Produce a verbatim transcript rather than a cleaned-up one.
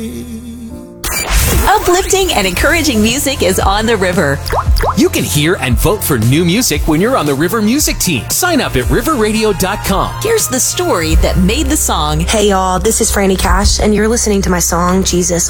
Uplifting and encouraging music is on the river. You can hear and vote for new music when you're on the River Music team. Sign up at river radio dot com. Here's the story that made the song. Hey y'all, this is Franny Cash, and you're listening to my song, Jesus